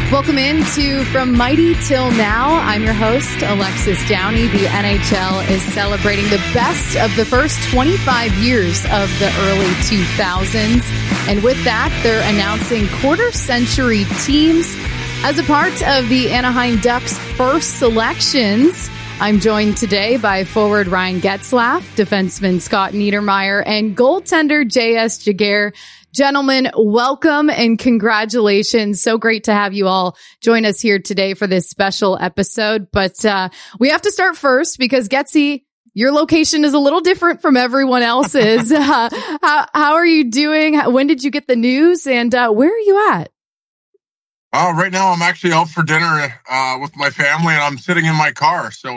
Welcome into From Mighty Till Now. I'm your host, Alexis Downey. The NHL is celebrating the best of the first 25 years of the early 2000s. And with that, they're announcing quarter-century teams as a part of the Anaheim Ducks' first selections. I'm joined today by forward Ryan Getzlaf, defenseman Scott Niedermayer, and goaltender J.S. Giguère. Gentlemen, welcome and congratulations. So great to have you all join us here today for this special episode. But we have to start first because, Getsy, your location is a little different from everyone else's. How are you doing? When did you get the news? And where are you at? Right now, I'm actually out for dinner with my family, and I'm sitting in my car. So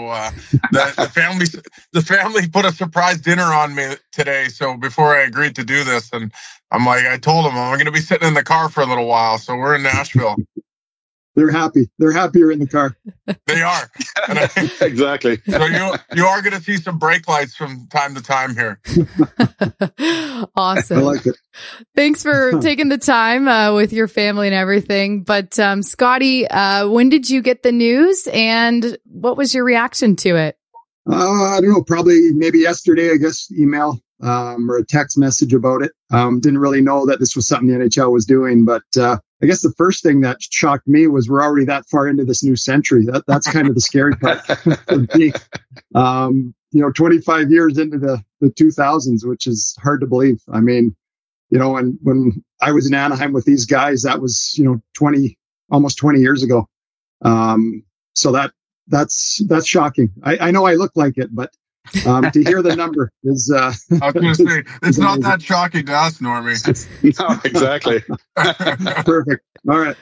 the family put a surprise dinner on me today. So before I agreed to do this, and I told them I'm going to be sitting in the car for a little while. So we're in Nashville. They're happy. They're happy you're in the car. They are. Exactly. So you are going to see some brake lights from time to time here. Awesome. I like it. Thanks for taking the time with your family and everything. But Scotty, when did you get the news and what was your reaction to it? I don't know, probably maybe yesterday, I guess, email or a text message about it. Didn't really know that this was something the NHL was doing, but I guess the first thing that shocked me was we're already that far into this new century. That's kind of the scary part for me. 25 years into the 2000s, which is hard to believe. I mean, when I was in Anaheim with these guys, that was, almost 20 years ago. So that's shocking. I know I look like it, but to hear the number is I was going to say, it's not that shocking to us, Normie. No, exactly. Perfect. All right.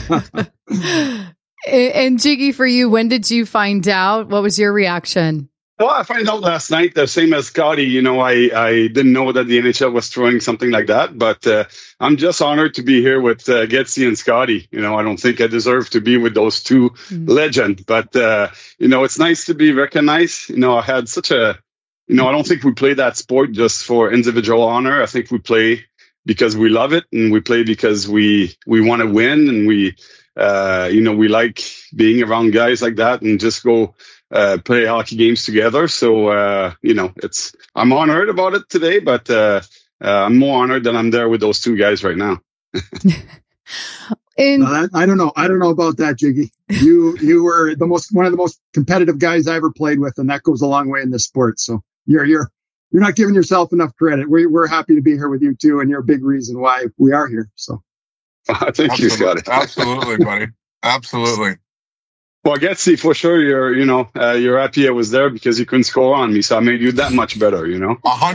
And Jiggy, for you, when did you find out? What was your reaction? Well, I found out last night, the same as Scotty. I didn't know that the NHL was throwing something like that, but I'm just honored to be here with Getsy and Scotty. I don't think I deserve to be with those two legends, but it's nice to be recognized. I had such a, I don't think we play that sport just for individual honor. I think we play because we love it, and we play because we want to win, and we like being around guys like that and just go play hockey games together. So, I'm honored about it today, but I'm more honored that I'm there with those two guys right now. I don't know. I don't know about that, Jiggy. You were one of the most competitive guys I ever played with, and that goes a long way in this sport. So you're not giving yourself enough credit. We're happy to be here with you too, and you're a big reason why we are here. So thank you, Scotty. Absolutely, buddy. Absolutely. Well, Getsy, for sure, you're happy I was there because you couldn't score on me, so I made you that much better, 100%.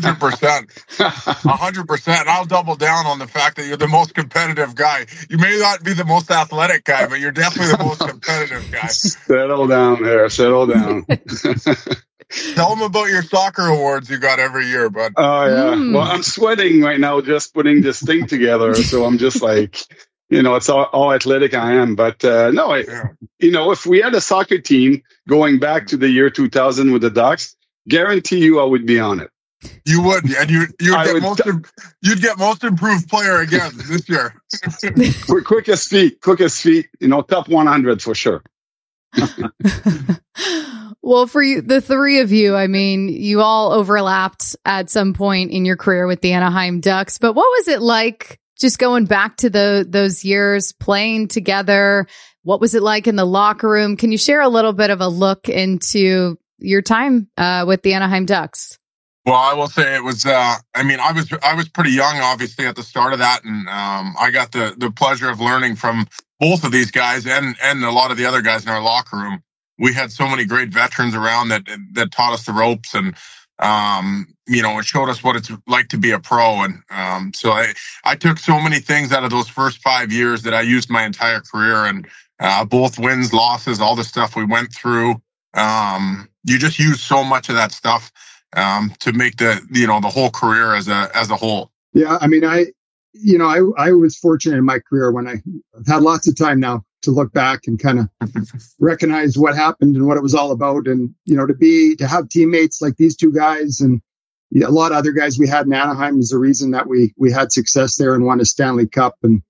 100%. I'll double down on the fact that you're the most competitive guy. You may not be the most athletic guy, but you're definitely the most competitive guy. Settle down there. Settle down. Tell them about your soccer awards you got every year, bud. Oh, yeah. Well, I'm sweating right now just putting this thing together, so I'm just like... it's all athletic I am. But if we had a soccer team going back to the year 2000 with the Ducks, guarantee you I would be on it. You would, and you'd get most improved player again this year. quickest feet, top 100 for sure. Well, for you, the three of you, I mean, you all overlapped at some point in your career with the Anaheim Ducks, but what was it like just going back to those years playing together? What was it like in the locker room? Can you share a little bit of a look into your time with the Anaheim Ducks? Well, I will say it was, I was pretty young, obviously, at the start of that. And I got the pleasure of learning from both of these guys and a lot of the other guys in our locker room. We had so many great veterans around that taught us the ropes, and it showed us what it's like to be a pro. And so I took so many things out of those first 5 years that I used my entire career, and both wins, losses, all the stuff we went through. You just use so much of that stuff to make the whole career as a whole. Yeah, I mean, I was fortunate in my career when I've had lots of time now to look back and kind of recognize what happened and what it was all about. And, to have teammates like these two guys and a lot of other guys we had in Anaheim is the reason that we had success there and won a Stanley Cup. And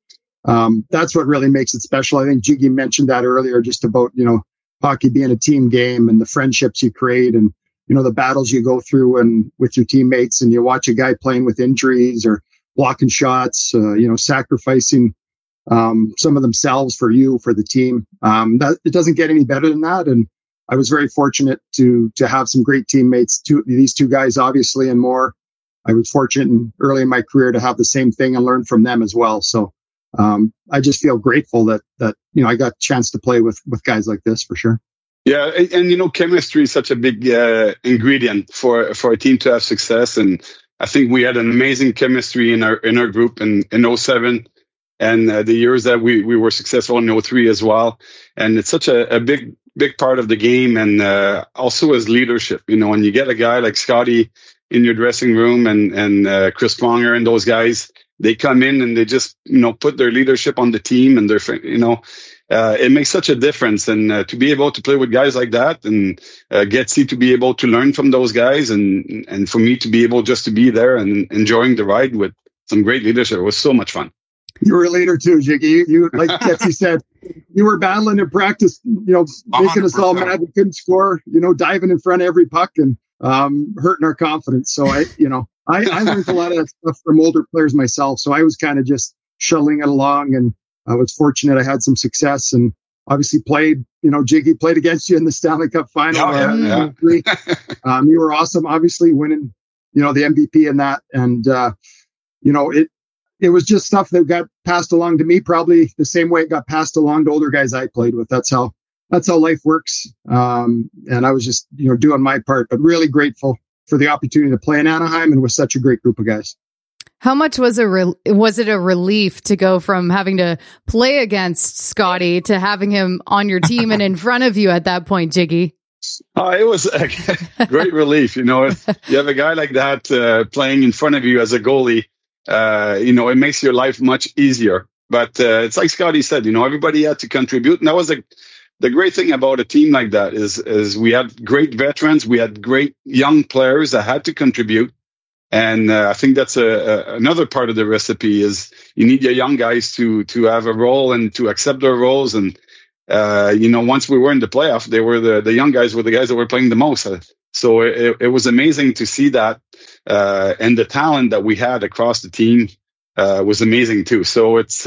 That's what really makes it special. I think Jiggy mentioned that earlier, just about, hockey being a team game and the friendships you create and, the battles you go through and with your teammates, and you watch a guy playing with injuries or blocking shots, sacrificing some of themselves for you, for the team. That it doesn't get any better than that. And I was very fortunate to have some great teammates, these two guys, obviously, and more. I was fortunate early in my career to have the same thing and learn from them as well. So I just feel grateful that I got a chance to play with guys like this, for sure. Yeah, and chemistry is such a big ingredient for a team to have success. And I think we had an amazing chemistry in our group in 2007, and the years that we were successful in 2003 as well. And it's such a big part of the game, and also as leadership. When you get a guy like Scotty in your dressing room and Chris Pronger and those guys, they come in and they just put their leadership on the team, and it makes such a difference. And to be able to play with guys like that, and Getsy to be able to learn from those guys, and for me to be able just to be there and enjoying the ride with some great leadership, it was so much fun. You were a leader too, Jiggy. You like Getsy said, you were battling in practice, making us all mad we couldn't score, diving in front of every puck and hurting our confidence. So I learned a lot of that stuff from older players myself. So I was kind of just shuttling it along, and I was fortunate I had some success, and obviously played, Jiggy played against you in the Stanley Cup final. You were awesome, obviously winning, the MVP in that. And, it was just stuff that got passed along to me, probably the same way it got passed along to older guys I played with. That's how life works. And I was just, doing my part, but really grateful for the opportunity to play in Anaheim and with such a great group of guys. How much was it a relief to go from having to play against Scotty to having him on your team and in front of you at that point, Jiggy? It was a great relief. You have a guy like that playing in front of you as a goalie. It makes your life much easier. But it's like Scotty said, everybody had to contribute. And that was the great thing about a team like that is we had great veterans. We had great young players that had to contribute. And I think that's another part of the recipe is you need your young guys to have a role and to accept their roles. And, once we were in the playoff, they were the young guys were the guys that were playing the most. So it was amazing to see that. And the talent that we had across the team was amazing too. So it's,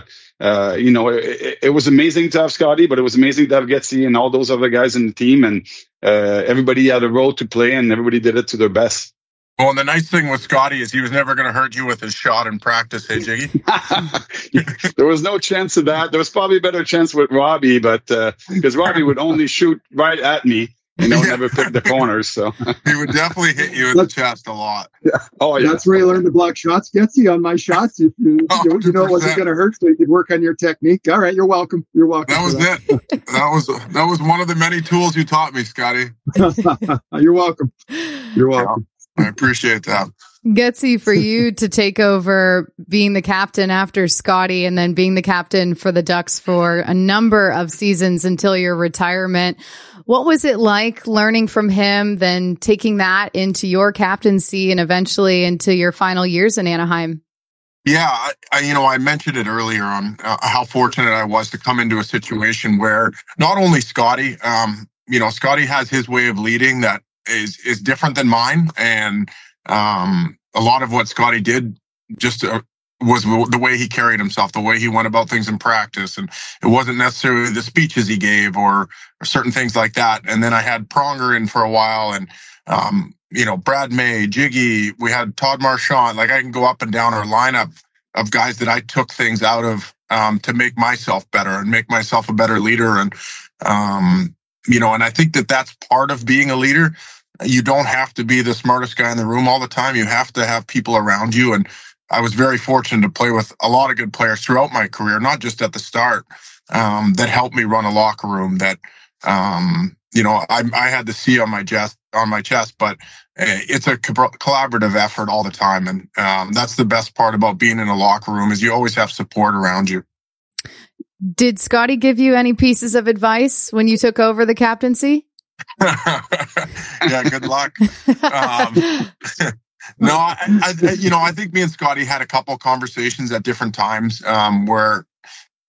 it was amazing to have Scotty, but it was amazing to have Getsy and all those other guys in the team. And everybody had a role to play, and everybody did it to their best. Well, and the nice thing with Scotty is he was never going to hurt you with his shot in practice, hey, Jiggy? There was no chance of that. There was probably a better chance with Robbie, but because Robbie would only shoot right at me, never pick the corners. So he would definitely hit you in the chest a lot. Yeah. Oh, yeah. That's where you learned to block shots. Getsy on my shots. It wasn't going to hurt, so you could work on your technique. All right, you're welcome. You're welcome. That was it. That was one of the many tools you taught me, Scotty. You're welcome. You're welcome. I appreciate that. Getsy, for you to take over being the captain after Scotty and then being the captain for the Ducks for a number of seasons until your retirement, what was it like learning from him, then taking that into your captaincy and eventually into your final years in Anaheim? Yeah, I mentioned it earlier on how fortunate I was to come into a situation where not only Scotty, Scotty has his way of leading that is different than mine, and a lot of what Scotty did just was the way he carried himself, the way he went about things in practice, and it wasn't necessarily the speeches he gave or certain things like that. And then I had Pronger in for a while, and Brad May, Jiggy, we had Todd Marchand. Like I can go up and down our lineup of guys that I took things out of to make myself better and make myself a better leader. And and I think that that's part of being a leader. You don't have to be the smartest guy in the room all the time. You have to have people around you. And I was very fortunate to play with a lot of good players throughout my career, not just at the start, that helped me run a locker room that, I had the C on my chest, but it's a collaborative effort all the time. And that's the best part about being in a locker room is you always have support around you. Did Scotty give you any pieces of advice when you took over the captaincy? Yeah, good luck. No, I think me and Scotty had a couple conversations at different times where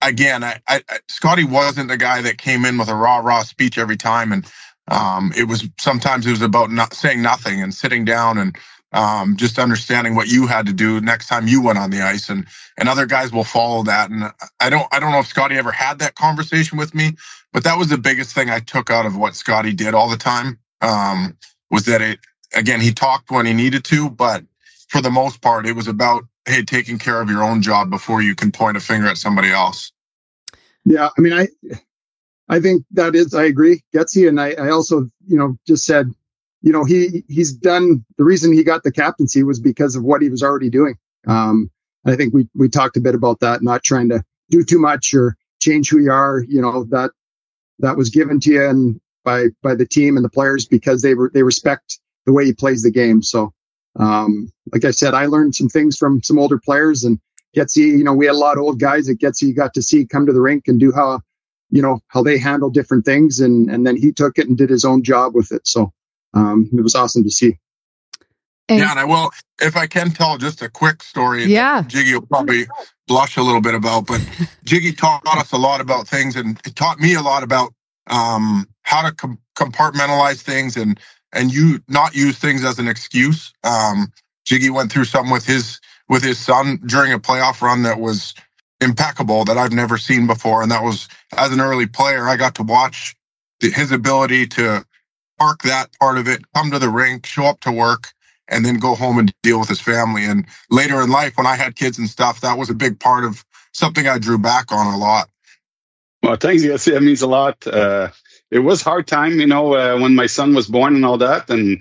again, Scotty wasn't the guy that came in with a raw speech every time. And sometimes it was about not saying nothing and sitting down and just understanding what you had to do next time you went on the ice, and other guys will follow that. And I don't know if Scotty ever had that conversation with me, but that was the biggest thing I took out of what Scotty did all the time, was that he talked when he needed to, but for the most part, it was about, hey, taking care of your own job before you can point a finger at somebody else. Yeah, I mean, I think that is, I agree, Getsy, and I also, just said, he's done, the reason he got the captaincy was because of what he was already doing. I think we talked a bit about that, not trying to do too much or change who you are, that was given to you and by the team and the players because they respect the way he plays the game. So, like I said, I learned some things from some older players, and Getsy, we had a lot of old guys that Getsy got to see come to the rink and do how they handle different things. And then he took it and did his own job with it. So, it was awesome to see. And I will, if I can tell just a quick story that Jiggy will probably blush a little bit about, but Jiggy taught us a lot about things, and it taught me a lot about how to compartmentalize things and you not use things as an excuse. Jiggy went through something with his son during a playoff run that was impeccable that I've never seen before. And that was, as an early player, I got to watch his ability to park that part of it, come to the rink, show up to work, and then go home and deal with his family. And later in life, when I had kids and stuff, that was a big part of something I drew back on a lot. Well, thanks. Yes, that means a lot. It was a hard time, when my son was born and all that. And,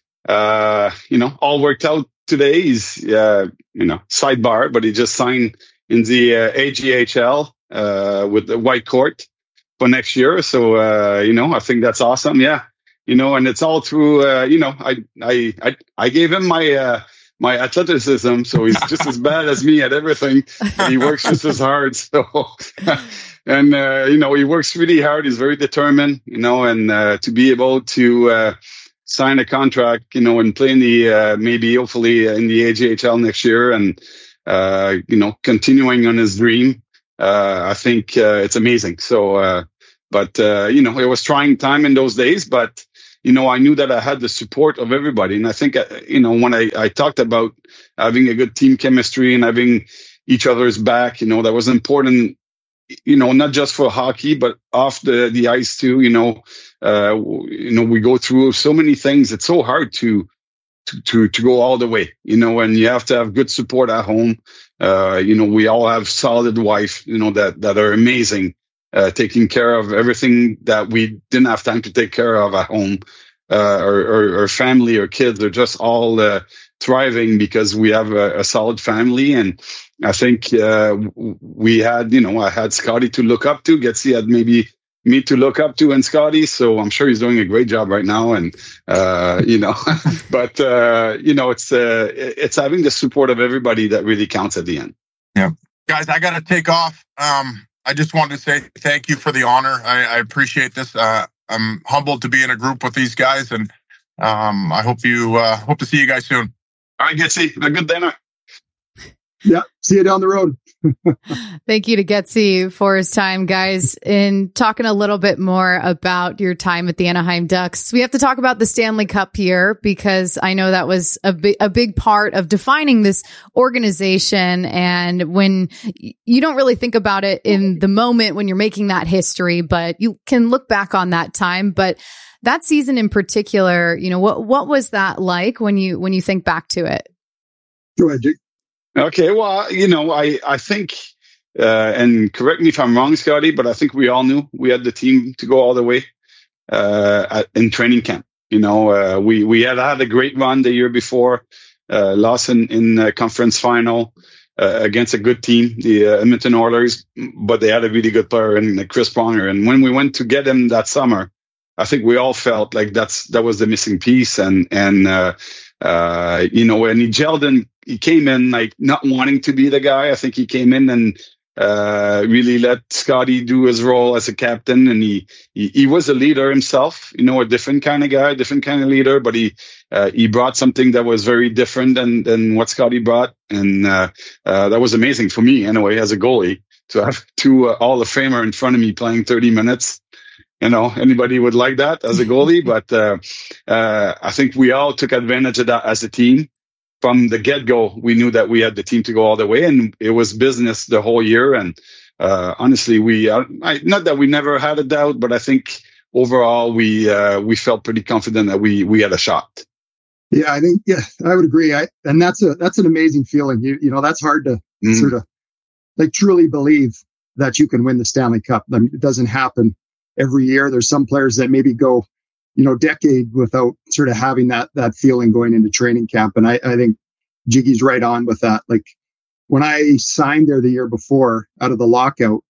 all worked out today. He's, sidebar, but he just signed in the AGHL with the White Court for next year. So, I think that's awesome. Yeah. And it's all through, I gave him my athleticism, so he's just as bad as me at everything. He works just as hard. So, and, he works really hard. He's very determined, and to be able to sign a contract, and play in the, maybe hopefully in the AGHL next year and, continuing on his dream, I think it's amazing. So, but it was trying time in those days, but I knew that I had the support of everybody. And I think, when I talked about having a good team chemistry and having each other's back, that was important, not just for hockey, but off the ice too. We go through so many things. It's so hard to go all the way, and you have to have good support at home. We all have solid wife, that are amazing. Taking care of everything that we didn't have time to take care of at home. Our family or kids are just all thriving because we have a solid family. And I think we had, I had Scotty to look up to. Getsy had maybe me to look up to and Scotty. So I'm sure he's doing a great job right now. And, but, it's having the support of everybody that really counts at the end. Yeah. Guys, I got to take off. I just wanted to say thank you for the honor. I appreciate this. I'm humbled to be in a group with these guys, and I hope to see you guys soon. All right, Getsy, have a good dinner. Yeah, see you down the road. Thank you to Getsy for his time, guys. In talking a little bit more about your time at the Anaheim Ducks, we have to talk about the Stanley Cup here, because I know that was a big part of defining this organization. And when you don't really think about it in the moment when you're making that history, but you can look back on that time. But that season in particular, what was that like when you think back to it? Go ahead, Jake. Okay, well, I think, and correct me if I'm wrong, Scotty, but I think we all knew we had the team to go all the way in training camp. We had a great run the year before, lost in conference final against a good team, the Edmonton Oilers, but they had a really good player in Chris Pronger. And when we went to get him that summer, I think we all felt like that was the missing piece. And when he gelled in, he came in like not wanting to be the guy. I think he came in and really let Scotty do his role as a captain, and he was a leader himself. A different kind of guy, different kind of leader, but he brought something that was very different than what Scotty brought, and that was amazing for me anyway as a goalie to have two Hall of Famer in front of me playing 30 minutes. Anybody would like that as a goalie, but I think we all took advantage of that as a team. From the get-go, we knew that we had the team to go all the way, and it was business the whole year. And honestly, not that we never had a doubt, but I think overall we felt pretty confident that we had a shot. Yeah, I would agree. And that's an amazing feeling. That's hard to sort of like truly believe that you can win the Stanley Cup. I mean, it doesn't happen every year. There's some players that maybe go, decade without sort of having that feeling going into training camp. And I think Jiggy's right on with that. Like when I signed there the year before out of the lockout,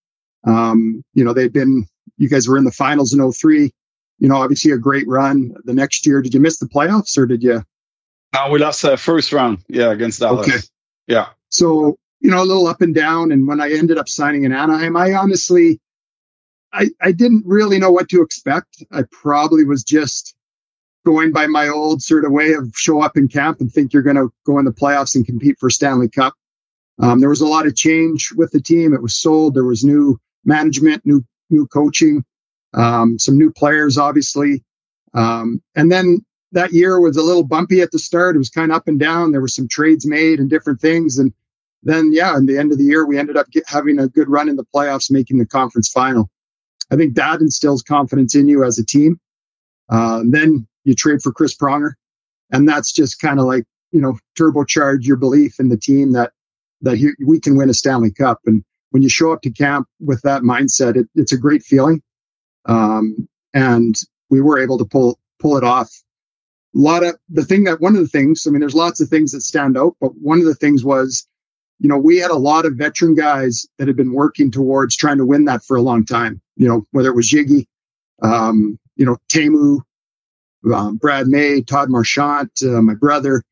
you guys were in the finals in 2003, obviously a great run. The next year, did you miss the playoffs or did you? We lost the first round. Yeah. Against Dallas. Okay. Yeah. So, a little up and down. And when I ended up signing in Anaheim, I honestly, I didn't really know what to expect. I probably was just going by my old sort of way of show up in camp and think you're going to go in the playoffs and compete for Stanley Cup. There was a lot of change with the team. It was sold. There was new management, new coaching, some new players, obviously. And then that year was a little bumpy at the start. It was kind of up and down. There were some trades made and different things. And then, in the end of the year, we ended up having a good run in the playoffs, making the conference final. I think that instills confidence in you as a team. Then you trade for Chris Pronger, and that's just kind of like, turbocharge your belief in the team that we can win a Stanley Cup. And when you show up to camp with that mindset, it's a great feeling. And we were able to pull it off. One of the things, there's lots of things that stand out, but one of the things was, we had a lot of veteran guys that had been working towards trying to win that for a long time. Whether it was Jiggy, Teemu, Brad May, Todd Marchant, my brother,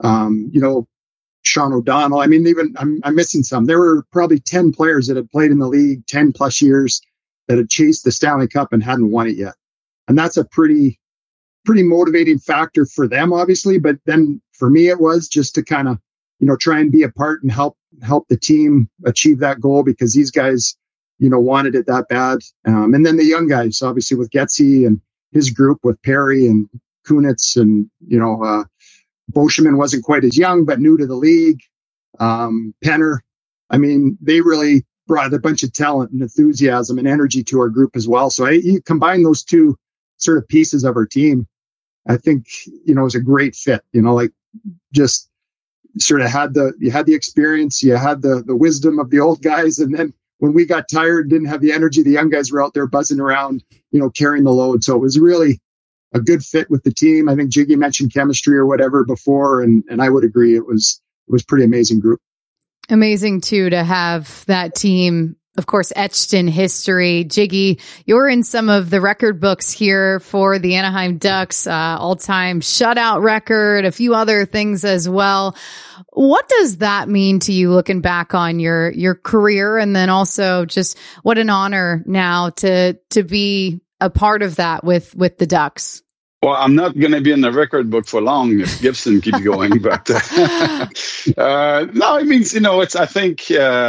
Sean O'Donnell. I'm missing some. There were probably 10 players that had played in the league 10 plus years that had chased the Stanley Cup and hadn't won it yet. And that's a pretty motivating factor for them, obviously. But then for me, it was just to kind of, try and be a part and help the team achieve that goal because these guys, wanted it that bad. And then the young guys, obviously with Getzy and his group with Perry and Kunitz and, Boschman wasn't quite as young, but new to the league. Penner. They really brought a bunch of talent and enthusiasm and energy to our group as well. So you combine those two sort of pieces of our team, I think, it was a great fit, just sort of you had the experience, you had the wisdom of the old guys. And then when we got tired, didn't have the energy, the young guys were out there buzzing around, carrying the load. So it was really a good fit with the team. I think Jiggy mentioned chemistry or whatever before. And I would agree. It was pretty amazing group. Amazing too, to have that team, of course, etched in history. Jiggy, you're in some of the record books here for the Anaheim Ducks, all-time shutout record, a few other things as well. What does that mean to you looking back on your career? And then also just what an honor now to be a part of that with the Ducks. Well, I'm not going to be in the record book for long if Gibson keeps going, but no, it means, I think,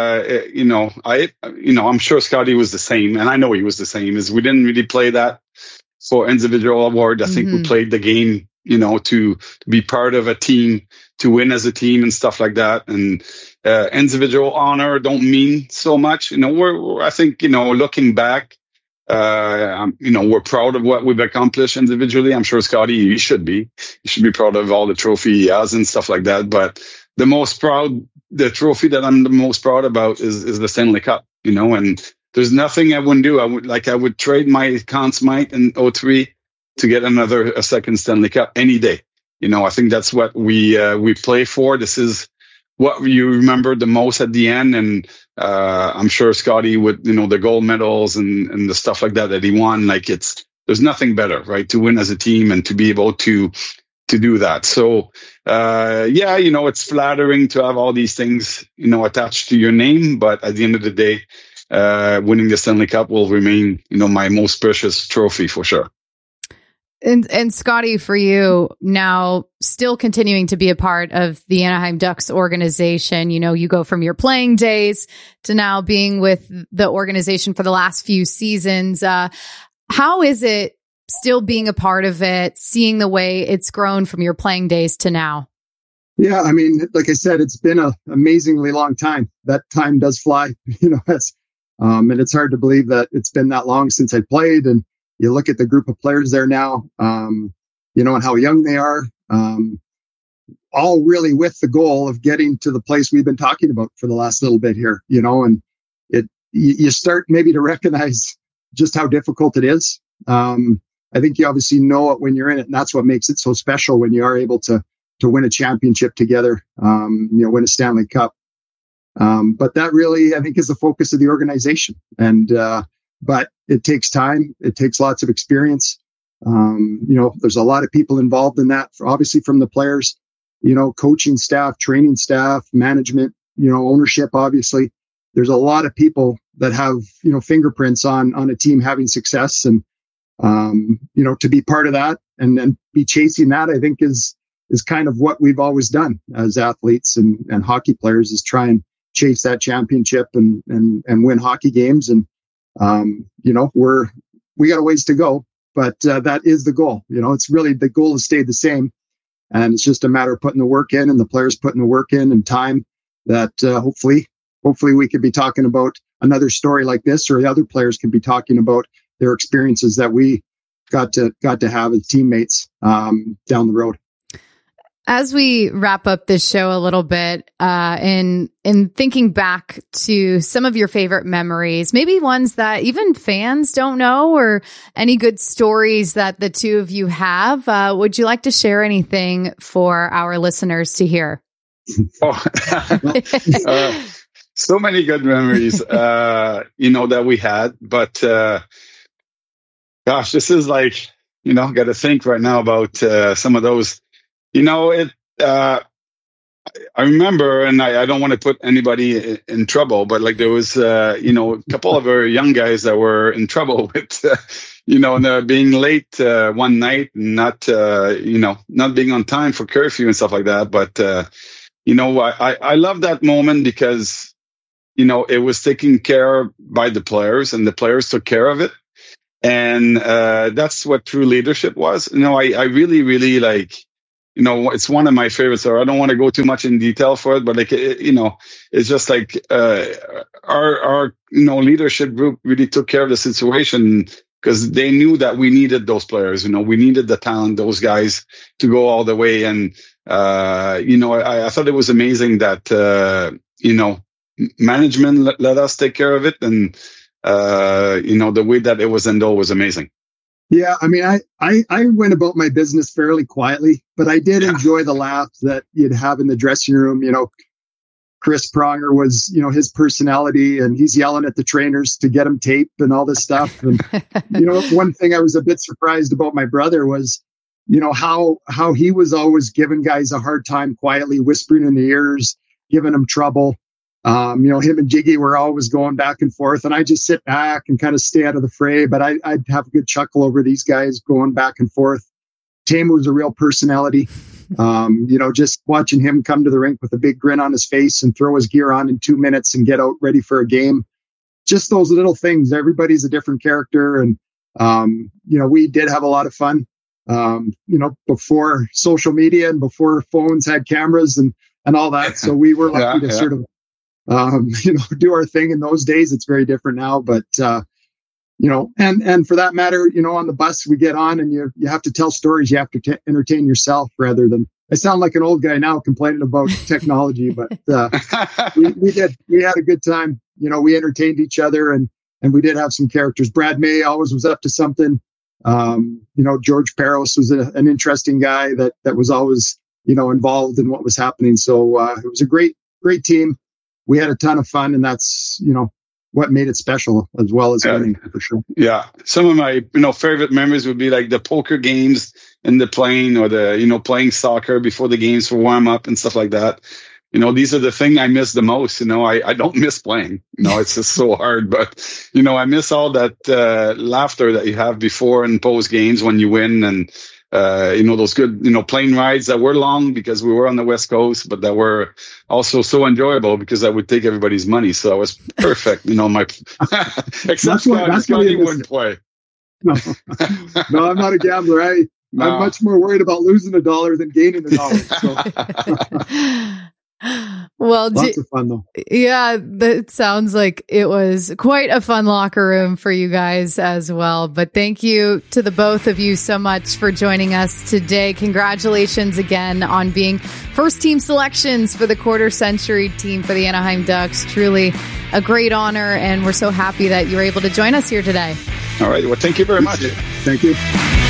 I'm sure Scotty was the same, and I know he was the same, is we didn't really play that for individual award. I think we played the game, to be part of a team, to win as a team and stuff like that. And individual honor don't mean so much. I think, looking back, we're proud of what we've accomplished individually. I'm sure Scotty, he should be proud of all the trophy he has and stuff like that. But the trophy that I'm the most proud about is the Stanley Cup, and there's nothing I wouldn't do. I would trade my Conn Smythe in 2003 to get a second Stanley Cup any day. I think that's what we play for. This is what you remember the most at the end. And I'm sure Scotty with, the gold medals and the stuff like that he won, there's nothing better, right? To win as a team and to be able to do that. So, it's flattering to have all these things, attached to your name. But at the end of the day, winning the Stanley Cup will remain, my most precious trophy for sure. And Scotty, for you now, still continuing to be a part of the Anaheim Ducks organization, you know, you go from your playing days to now being with the organization for the last few seasons. How is it still being a part of it, seeing the way it's grown from your playing days to now? Yeah, I mean, like I said, it's been an amazingly long time. That time does fly, you know, and it's hard to believe that it's been that long since I played. And you look at the group of players there now, you know, and how young they are, all really with the goal of getting to the place we've been talking about for the last little bit here, you know, and you start maybe to recognize just how difficult it is. I think you obviously know it when you're in it, and that's what makes it so special when you are able to win a championship together, you know, win a Stanley Cup. But that really, I think, is the focus of the organization. And, but it takes time. It takes lots of experience. You know, there's a lot of people involved in that, obviously from the players, you know, coaching staff, training staff, management, you know, ownership, obviously. There's a lot of people that have, you know, fingerprints on a team having success. And, you know, to be part of that and be chasing that, I think is kind of what we've always done as athletes and hockey players, is try and chase that championship and win hockey games. And, you know, we got a ways to go, but that is the goal. You know, it's really, the goal has stayed the same, and it's just a matter of putting the work in and the players putting the work in and time that, hopefully we could be talking about another story like this, or the other players can be talking about their experiences that we got to have as teammates, down the road. As we wrap up this show a little bit, in thinking back to some of your favorite memories, maybe ones that even fans don't know, or any good stories that the two of you have, would you like to share anything for our listeners to hear? So many good memories, you know, that we had, but, gosh, this is like, you know, got to think right now about, some of those. You know, I remember, and I don't want to put anybody in trouble, but like there was, you know, a couple of our young guys that were in trouble with, you know, being late one night and not, you know, not being on time for curfew and stuff like that. But, you know, I love that moment because, you know, it was taken care of by the players, and the players took care of it. And that's what true leadership was. You know, I really, really like, you know, it's one of my favorites. So I don't want to go too much in detail for it, but like, you know, it's just like our you know, leadership group really took care of the situation because they knew that we needed those players. You know, we needed the talent, those guys to go all the way. And you know, I thought it was amazing that you know, management let us take care of it, and you know, the way that it was handled was amazing. Yeah, I mean, I went about my business fairly quietly, but I did enjoy the laughs that you'd have in the dressing room. You know, Chris Pronger was, you know, his personality, and he's yelling at the trainers to get him tape and all this stuff. And, you know, one thing I was a bit surprised about my brother was, you know, how he was always giving guys a hard time quietly, whispering in the ears, giving them trouble. You know, him and Jiggy were always going back and forth, and I just sit back and kind of stay out of the fray, but I'd have a good chuckle over these guys going back and forth. Tamer was a real personality. You know, just watching him come to the rink with a big grin on his face and throw his gear on in 2 minutes and get out ready for a game. Just those little things. Everybody's a different character. And, you know, we did have a lot of fun, you know, before social media and before phones had cameras and all that. So we were lucky to sort of, you know, do our thing in those days. It's very different now, but, you know, and for that matter, you know, on the bus we get on and you have to tell stories. You have to entertain yourself rather than, I sound like an old guy now complaining about technology, but, we had a good time. You know, we entertained each other and we did have some characters. Brad May always was up to something. You know, George Peros was an interesting guy that was always, you know, involved in what was happening. So, it was a great team. We had a ton of fun, and that's, you know, what made it special as well as winning, for sure. Yeah. Some of my, you know, favorite memories would be like the poker games in the plane, or the, you know, playing soccer before the games for warm up and stuff like that. these are the thing I miss the most. I don't miss playing. It's just so hard. But, I miss all that laughter that you have before and post games when you win, and those good, plane rides that were long because we were on the West Coast, but that were also so enjoyable because I would take everybody's money. So that was perfect. Except Scotty wouldn't play. No, I'm not a gambler. I'm much more worried about losing $1 than gaining $1. So. Well, lots of fun though. Yeah, that sounds like it was quite a fun locker room for you guys as well. But thank you to the both of you so much for joining us today. Congratulations again on being first team selections for the quarter century team for the Anaheim Ducks. Truly a great honor, and we're so happy that you were able to join us here today. All right. Well, thank you very much. Thank you.